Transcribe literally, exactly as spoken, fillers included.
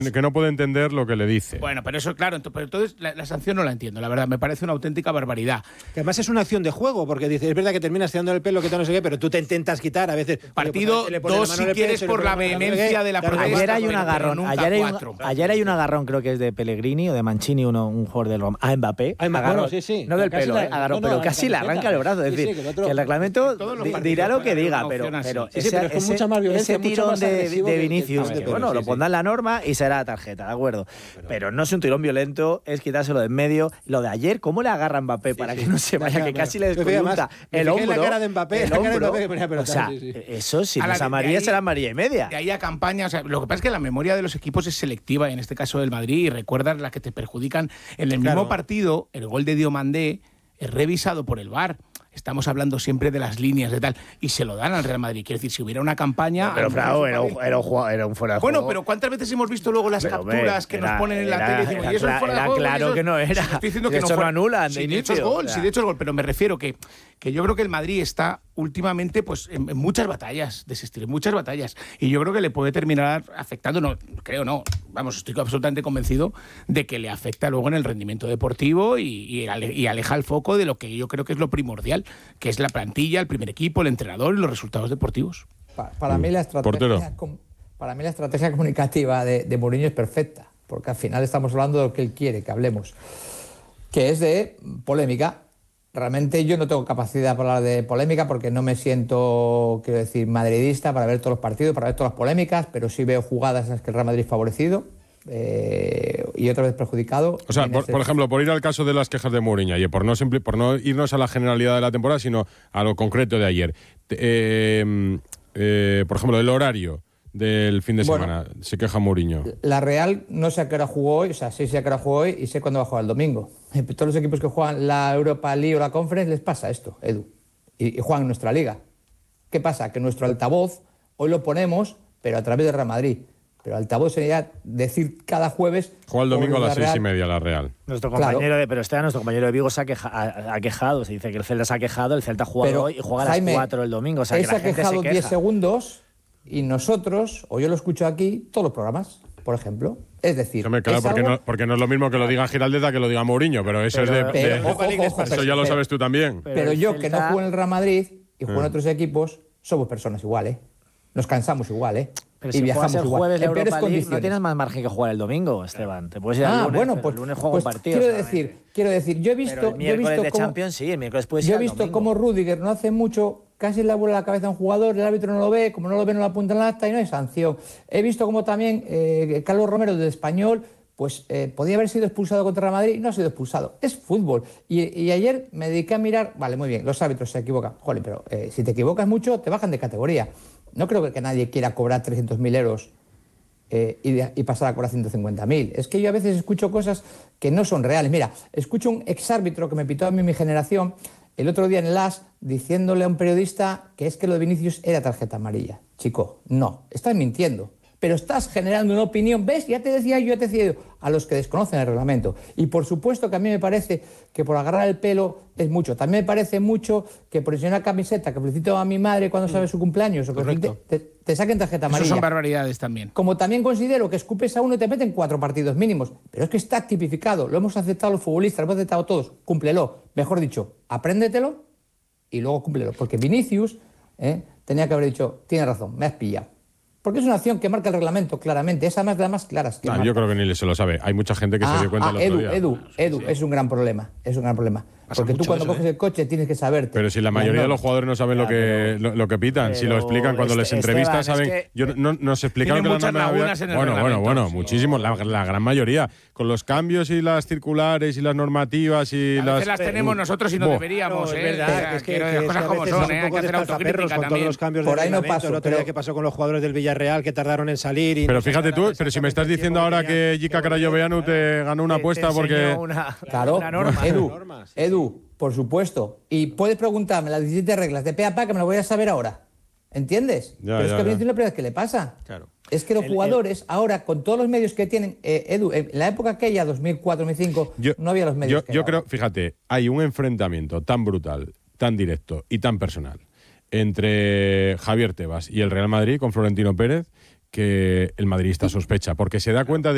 que no puede entender lo que le dice. Bueno, pero eso, claro, pero entonces la, la sanción no la entiendo, la verdad, me parece una auténtica barbaridad. Que además es una acción de juego, porque dices, es verdad que terminas tirando el pelo, que tú no sé qué, pero tú te intentas quitar a veces. Partido oye, pues, dos, si quieres, por la vehemencia de la protesta. Ayer hay un pero agarrón, nunca ayer hay un, cuatro. ayer hay un agarrón, creo que es de Pellegrini o de Mancini, uno, un jugador del Roma, a Mbappé. Ah, agarrón, bueno, sí, sí. no del Casi pelo, la- eh, agarrón, no, no, pero la casi le camiseta. arranca el brazo. Es Sí, decir, sí, que el otro- que el reglamento todos los di- partidos dirá lo puede que haber diga, una pero, opción así. pero Sí, sí, ese, pero es con ese- mucha más violencia, ese mucho tirón más de, agresivo de que- que Vinicius, el que, pelo, bueno, sí, lo sí. pondrá en la norma y será tarjeta, ¿de acuerdo? Pero no es un tirón violento, es quitárselo de en medio. Lo de ayer, ¿cómo le agarra a Mbappé para que no se vaya, Ya, que claro. casi le Yo fíjate, descoyunta además, me el fijé en hombro? la cara de Mbappé, el la cara de hombro. Mbappé que ponía pelota, O sea, sí, sí. eso si A no la es de- amarilla de ahí- será amarilla y media. De ahí a campaña, o sea, lo que pasa es que la memoria de los equipos es selectiva, en este caso del Madrid, y recuerdas las que te perjudican. En el mismo Claro. partido, el gol de Diomandé es revisado por el V A R. Estamos hablando siempre de las líneas de tal, y se lo dan al Real Madrid. Quiere decir, si hubiera una campaña... Pero a lo mejor Frau, eso era un, vale. era un jugador- era un fuera de Bueno, juego. pero ¿cuántas veces hemos visto luego las Pero, hombre, capturas que era- nos ponen en la era- tele y decimos, era y eso es cla- fuera de era juego? claro y eso- que no era. Sí, estoy diciendo De que no hecho, fue- lo anulan, Sí, de de hecho es inicio, gol, o sea. sí, de hecho es gol, pero me refiero que, que yo creo que el Madrid está últimamente pues en, en muchas batallas de ese estilo, en muchas batallas. Y yo creo que le puede terminar afectando, no, creo no, vamos, estoy absolutamente convencido de que le afecta luego en el rendimiento deportivo y, y, ale- y aleja el foco de lo que yo creo que es lo primordial, que es la plantilla, el primer equipo, el entrenador y los resultados deportivos. Pa- Para mí, la Portero. estrategia, com- para mí la estrategia comunicativa de, de Mourinho es perfecta, porque al final estamos hablando de lo que él quiere que hablemos, que es de polémica. Realmente yo no tengo capacidad para hablar de polémica porque no me siento, quiero decir, madridista para ver todos los partidos, para ver todas las polémicas, pero sí veo jugadas en las que el Real Madrid es favorecido eh, y otra vez perjudicado. O sea, En por, ese- por ejemplo, por ir al caso de las quejas de Mourinho, y por no, simpli- por no irnos a la generalidad de la temporada, sino a lo concreto de ayer. Te- eh, eh, por ejemplo, el horario del fin de Bueno. semana, se queja Mourinho. La Real no sé a qué hora jugó hoy, o sea, sí sé a qué hora jugó hoy y sé cuándo va a jugar el domingo. Todos los equipos que juegan la Europa League o la Conference les pasa esto, Edu, y, y juegan en nuestra liga. ¿Qué pasa? Que nuestro altavoz hoy lo ponemos, pero a través de Real Madrid. Pero altavoz sería decir cada jueves... Juega el domingo a por las la seis y Real. media la Real. Nuestro Claro. compañero de, pero este nuestro compañero de Vigo se ha, queja- ha- ha quejado, se dice que el Celta se ha quejado, el Celta ha jugado Pero, hoy y juega a Jaime, las cuatro el domingo, o sea él que se la ha gente quejado se diez queja. segundos y nosotros, o yo lo escucho aquí, todos los programas, por ejemplo. Es decir, Hombre, claro, es porque, algo- no, porque no es lo mismo que lo diga Giraldez que lo diga Mourinho, pero eso Pero- es de... pero, de- ojo, ojo, ojo, eso pero- ya lo pero- sabes tú también. Pero Pero el yo, que no Celta- juego en el Real Madrid y juego en Ah. otros equipos, somos personas igual, ¿eh? Nos cansamos igual, ¿eh? Pero y si viajamos juegas el igual. jueves la en peores Europa League, no condiciones. tienes más margen que jugar el domingo, Esteban. Te puedes ir al Ah, lunes, bueno, pero pues, el lunes juego pues un partido. quiero solamente. decir, quiero decir, yo he Pero visto, el yo he miércoles visto de cómo, Champions sí, el miércoles puedes ir yo he al visto domingo. cómo Rüdiger no hace mucho, casi le vuela la cabeza a un jugador, el árbitro no lo ve, como no lo ve no lo apunta en la acta y no hay sanción. He visto como también eh, Carlos Romero del Español, pues eh, podía haber sido expulsado contra Real Madrid y no ha sido expulsado. Es fútbol. Y, y ayer me dediqué a mirar, vale, muy bien, los árbitros se equivocan. Joder, pero eh, si te equivocas mucho, te bajan de categoría. No creo que, que nadie quiera cobrar trescientos mil euros eh, y, de- y pasar a cobrar ciento cincuenta mil. Es que yo a veces escucho cosas que no son reales. Mira, escucho un exárbitro que me pitó a mí mi generación el otro día en el A S diciéndole a un periodista que es que lo de Vinicius era tarjeta amarilla. Chico, no, estás mintiendo. Pero estás generando una opinión, ¿ves? Ya te decía yo, ya te decía yo, a los que desconocen el reglamento. Y por supuesto que a mí me parece que por agarrar el pelo es mucho. También me parece mucho que por enseñar una camiseta que felicito a mi madre cuando sabe su cumpleaños o que Correcto. te, te saquen tarjeta Eso amarilla. son barbaridades también. Como también considero que escupes a uno y te meten cuatro partidos mínimos. Pero es que está tipificado, lo hemos aceptado los futbolistas, lo hemos aceptado todos. Cúmplelo. Mejor dicho, apréndetelo y luego cúmplelo. Porque Vinicius eh, tenía que haber dicho, tienes razón, me has pillado. Porque es una acción que marca el reglamento claramente. Esa es más de las más claras. Que Ah, marca. yo creo que ni se lo sabe. Hay mucha gente que Ah, se dio cuenta ah, el otro Edu, día. Edu, Edu, es un gran problema. Es un gran problema. Porque tú mucho cuando eso, coges ¿eh? el coche tienes que saberte. Pero si la mayoría de los jugadores no saben lo que lo, lo que pitan, si lo pero explican cuando les este- entrevistan, Esteban, saben. es que- yo no, nos explicaron Tienen que la muchas norma había- lagunas en el Bueno, bueno, reglamento, bueno, sí. muchísimos, la, la gran mayoría. Con los cambios y las circulares y las normativas y A las. veces las tenemos nosotros y no Buah. deberíamos, No, ¿eh? es verdad, O sea, que es que, quiero- que las es cosas que a como veces son, es ¿eh? un Hay poco que hacer descalzaperros autocrítica con todos también. los cambios Por del ahí no reglamento. paso, El otro pero- día que pasó con los jugadores del Villarreal que tardaron en salir. Y Pero no fíjate tú, sacaron pero si me estás exactamente el diciendo tiempo ahora que tenían Jica Carayoveanu te ganó una Te- te apuesta porque. enseñó una, Claro, una norma. Edu, normas. Edu, por supuesto. Y puedes preguntarme las diecisiete reglas de pe a pa que me lo voy a saber ahora. ¿Entiendes? Ya, Pero es ya, que a ya. Vinicius es la primera vez que le pasa. Claro. Es que los El- jugadores ahora, con todos los medios que tienen, eh, Edu, en la época aquella, dos mil cuatro, dos mil cinco, Yo, no había los medios yo, que yo hay creo, ahora. fíjate, hay un enfrentamiento tan brutal, tan directo y tan personal entre Javier Tebas y el Real Madrid con Florentino Pérez que el madridista sospecha, porque se da cuenta de